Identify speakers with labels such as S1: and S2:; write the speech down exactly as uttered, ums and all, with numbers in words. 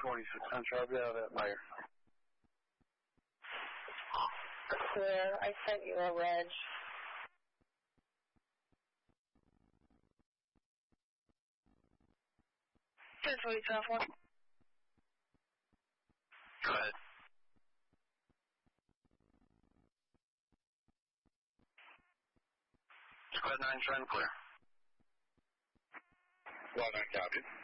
S1: twenty-six Central, I'll be out of that layer.
S2: Clear. I sent you a reg. ten twenty South one.
S3: Go ahead. Squad nine, trying to clear.
S4: Well, nine, copy.